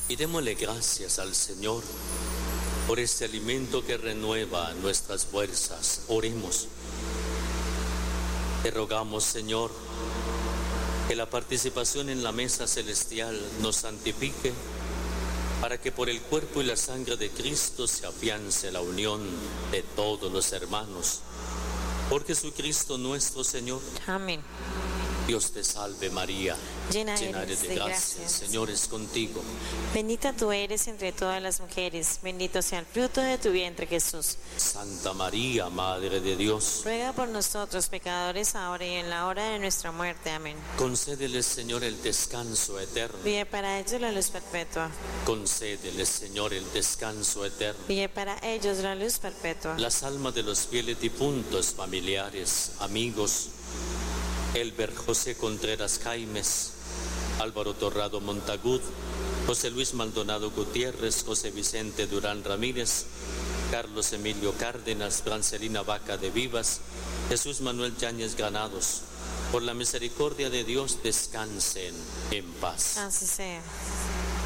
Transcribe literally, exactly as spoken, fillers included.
Y démosle gracias al Señor por este alimento que renueva nuestras fuerzas. Oremos. Te rogamos, Señor, que la participación en la mesa celestial nos santifique, para que por el cuerpo y la sangre de Cristo se afiance la unión de todos los hermanos. Por Jesucristo nuestro Señor. Amén. Dios te salve María, Llena llena eres eres de de gracia, gracia, el Señor es contigo. Bendita tú eres entre todas las mujeres, bendito sea el fruto de tu vientre, Jesús. Santa María, Madre de Dios, Ruega por nosotros pecadores, ahora y en la hora de nuestra muerte. Amén. concédele, Señor, el descanso eterno. Pide para ellos la luz perpetua. Concédele, Señor, el descanso eterno. Pide para ellos la luz perpetua. Las almas de los fieles difuntos, familiares, amigos, Elber José Contreras Jaimes, Álvaro Torrado Montagud, José Luis Maldonado Gutiérrez, José Vicente Durán Ramírez, Carlos Emilio Cárdenas, Brancelina Vaca de Vivas, Jesús Manuel Yáñez Granados, por la misericordia de Dios descansen en paz. Así sea.